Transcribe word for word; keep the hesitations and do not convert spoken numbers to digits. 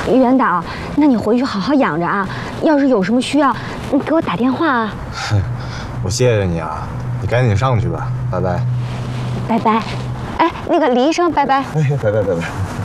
袁导，那你回去好好养着啊。要是有什么需要，你给我打电话啊。 我谢谢你啊，你赶紧上去吧，拜拜。 拜拜。哎，那个李医生，拜拜。 哎，拜拜拜拜。